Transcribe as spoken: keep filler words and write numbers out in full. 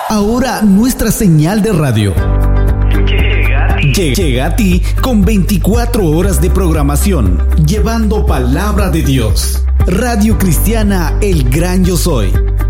Ahora nuestra señal de radio llega a ti, llega a ti con veinticuatro horas de programación, llevando palabra de Dios. Radio Cristiana El Gran Yo Soy,